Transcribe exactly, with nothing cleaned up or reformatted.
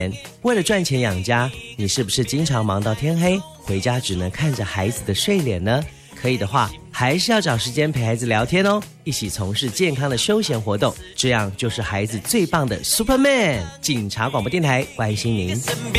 为了赚钱养家，你是不是经常忙到天黑，回家只能看着孩子的睡脸呢？可以的话，还是要找时间陪孩子聊天哦，一起从事健康的休闲活动，这样就是孩子最棒的 Superman。警察广播电台关心您。